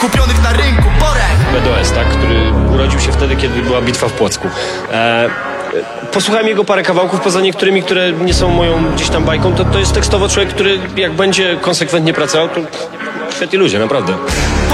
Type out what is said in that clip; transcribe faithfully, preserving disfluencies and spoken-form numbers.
kupionych na rynku, Borek. B D O S, tak, który urodził się wtedy, kiedy była bitwa w Płocku. E, posłuchałem jego parę kawałków, poza niektórymi, które nie są moją gdzieś tam bajką, to, to jest tekstowo człowiek, który jak będzie konsekwentnie pracował, to świetni ludzie, naprawdę.